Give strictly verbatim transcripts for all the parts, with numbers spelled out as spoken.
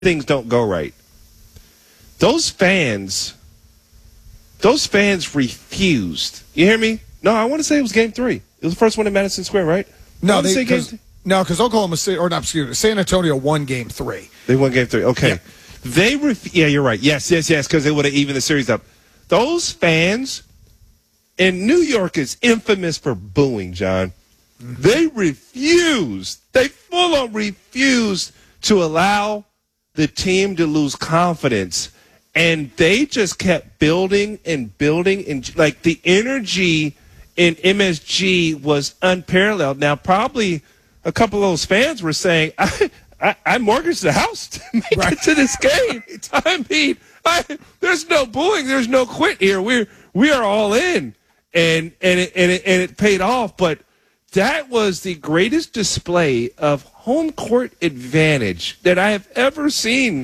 things don't go right. Those fans, those fans refused. You hear me? No, I want to say it was game three. It was the first one in Madison Square, right? No, they cause, no, because Oklahoma City, or not, excuse me, San Antonio won game three. They won game three. Okay. Yeah. They ref- Yeah, you're right. Yes, yes, yes, because they would have evened the series up. Those fans, and New York is infamous for booing, John. Mm-hmm. They refused. They full on refused to allow the team to lose confidence. And they just kept building and building. And, like, the energy in M S G was unparalleled. Now, probably a couple of those fans were saying, I, I, I mortgaged the house to make right. it to this game. I mean, I, there's no booing. There's no quit here. We're, we are all in. And, and, it, and, it, and it paid off. But that was the greatest display of home court advantage that I have ever seen.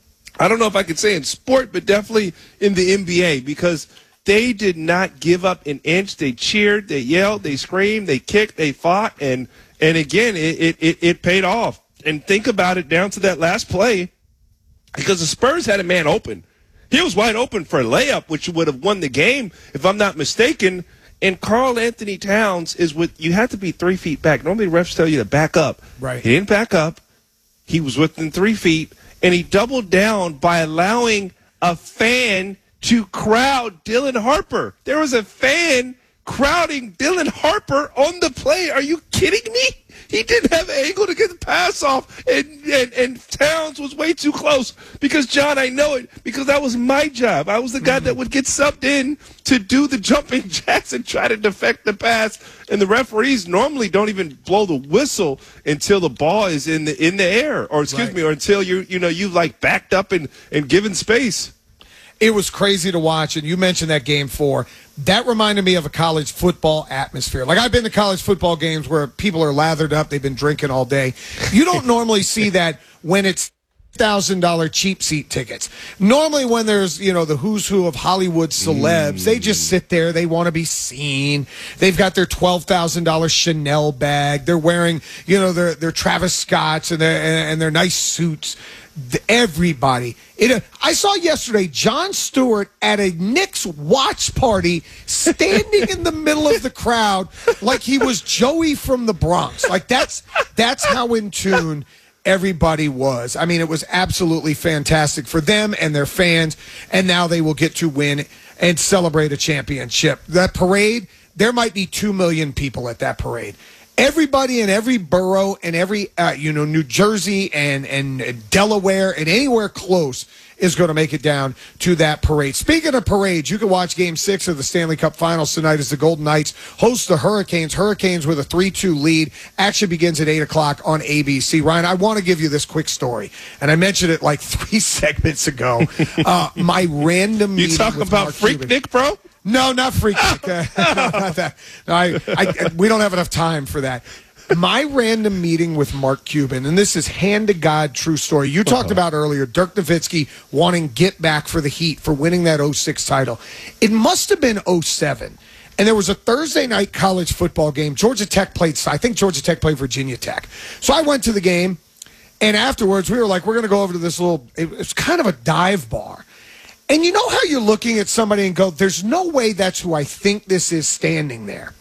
I don't know if I could say in sport, but definitely in the N B A, because they did not give up an inch. They cheered, they yelled, they screamed, they kicked, they fought, and and again, it it, it paid off. And think about it down to that last play, because the Spurs had a man open. He was wide open for a layup, which would have won the game, if I'm not mistaken. And Karl Anthony Towns is with, you have to be three feet back. Normally refs tell you to back up. Right. He didn't back up. He was within three feet. And he doubled down by allowing a fan to crowd Dylan Harper. There was a fan crowding Dylan Harper on the play. Are you kidding me? He didn't have an angle to get the pass off, and, and, and Towns was way too close. Because, John, I know it, because that was my job. I was the guy that would get subbed in to do the jumping jacks and try to defect the pass. And the referees normally don't even blow the whistle until the ball is in the in the air, or excuse right. me, or until you you know you've like backed up and, and given space. It was crazy to watch, and you mentioned that game four. That reminded me of a college football atmosphere. Like, I've been to college football games where people are lathered up, they've been drinking all day. You don't normally see that when it's one thousand dollars cheap seat tickets. Normally when there's, you know, the who's who of Hollywood celebs, mm. they just sit there, they want to be seen. They've got their twelve thousand dollars Chanel bag. They're wearing, you know, their their Travis Scotts and their and their nice suits. Everybody. It, I saw yesterday Jon Stewart at a Knicks watch party standing in the middle of the crowd like he was Joey from the Bronx. Like, that's that's how in tune everybody was. I mean, it was absolutely fantastic for them and their fans, and now they will get to win and celebrate a championship. That parade, there might be two million people at that parade. Everybody in every borough and every, uh, you know, New Jersey and, and Delaware and anywhere close is going to make it down to that parade. Speaking of parades, you can watch Game six of the Stanley Cup Finals tonight as the Golden Knights host the Hurricanes. Hurricanes with a three two lead. Action begins at eight o'clock on A B C. Ryan, I want to give you this quick story, and I mentioned it like three segments ago. Uh, my random You meeting talk with about Mark Freak Cuban. Nick, bro? No, not Freak Nick. Uh, no, not that. No, I, I, we don't have enough time for that. My random meeting with Mark Cuban, and this is hand-to-God true story. You talked Uh-huh. about earlier Dirk Nowitzki wanting get back for the Heat for winning that oh six title. It must have been oh seven. And there was a Thursday night college football game. Georgia Tech played, I think Georgia Tech played Virginia Tech. So I went to the game, and afterwards we were like, we're going to go over to this little, it was kind of a dive bar. And you know how you're looking at somebody and go, there's no way that's who I think this is standing there.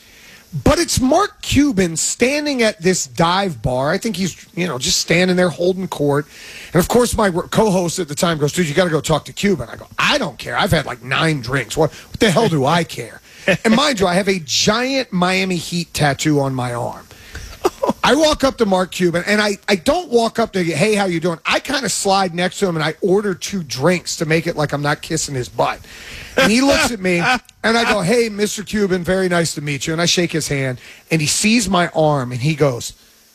But it's Mark Cuban standing at this dive bar. I think he's, you know, just standing there holding court. And, of course, my co-host at the time goes, dude, you got to go talk to Cuban. I go, I don't care. I've had like nine drinks. What, what the hell do I care? And mind you, I have a giant Miami Heat tattoo on my arm. I walk up to Mark Cuban, and I, I don't walk up to, hey, how you doing? I kind of slide next to him, and I order two drinks to make it like I'm not kissing his butt. And he looks at me, and I go, hey, Mister Cuban, very nice to meet you. And I shake his hand, and he sees my arm, and he goes,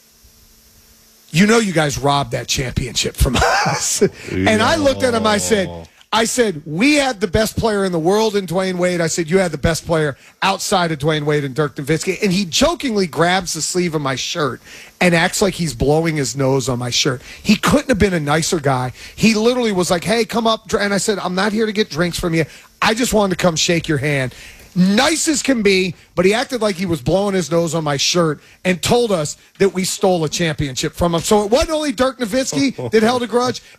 you know you guys robbed that championship from us. And I looked at him, I said, I said, we had the best player in the world in Dwayne Wade. I said, you had the best player outside of Dwayne Wade and Dirk Nowitzki. And he jokingly grabs the sleeve of my shirt and acts like he's blowing his nose on my shirt. He couldn't have been a nicer guy. He literally was like, hey, come up. And I said, I'm not here to get drinks from you. I just wanted to come shake your hand. nice as can be, but he acted like he was blowing his nose on my shirt and told us that we stole a championship from him. So it wasn't only Dirk Nowitzki that held a grudge.